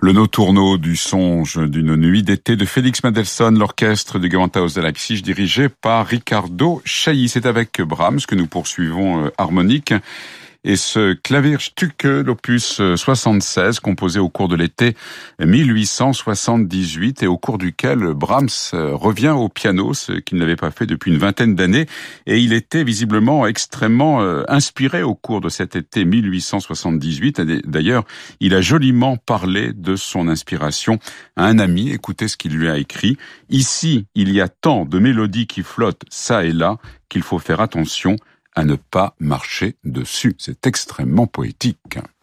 Le no-tourneau du songe d'une nuit d'été de Félix Mendelssohn, l'orchestre du Gewandhaus de Leipzig dirigé par Riccardo Chailly. C'est avec Brahms que nous poursuivons harmonique. Et ce Klavierstücke, l'opus 76, composé au cours de l'été 1878 et au cours duquel Brahms revient au piano, ce qu'il n'avait pas fait depuis une vingtaine d'années. Et il était visiblement extrêmement inspiré au cours de cet été 1878. D'ailleurs, il a joliment parlé de son inspiration à un ami. Écoutez ce qu'il lui a écrit. « Ici, il y a tant de mélodies qui flottent ça et là qu'il faut faire attention à ne pas marcher dessus. » C'est extrêmement poétique.